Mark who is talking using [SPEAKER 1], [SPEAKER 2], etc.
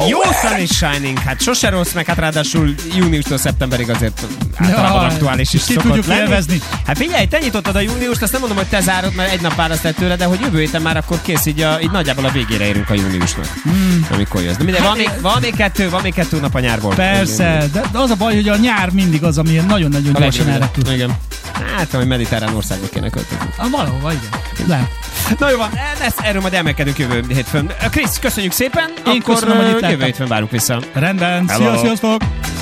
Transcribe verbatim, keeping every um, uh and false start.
[SPEAKER 1] Jó Sun is Shining, hát sose rossz, meg hát ráadásul júniustól szeptemberig azért általában aktuális is szokott lenni. Élvezni. Hát figyelj, te nyitottad a júniust, azt nem mondom, hogy te zárod, mert egy nap választ el tőle, de hogy jövő héten már akkor kész, így, a, így nagyjából a végére érünk a júniusnak. Mm. Amikor jössz. De minden, van, még, van, még kettő, van még kettő nap a nyárból.
[SPEAKER 2] Persze, de az a baj, hogy a nyár mindig az, ami nagyon-nagyon gyorsan elrepül.
[SPEAKER 1] Igen. Hát, hogy mediterrán országba kéne költözni.
[SPEAKER 2] Ah, valahova, igen. Le.
[SPEAKER 1] Na jó van, ez, erről majd elmélkedünk jövő hétfőn. Krisz, köszönjük szépen,
[SPEAKER 2] Én
[SPEAKER 1] akkor
[SPEAKER 2] köszönöm, hogy itt
[SPEAKER 1] jövő hétfőn várunk vissza.
[SPEAKER 2] Rendben,
[SPEAKER 1] Hello.
[SPEAKER 2] sziasztok!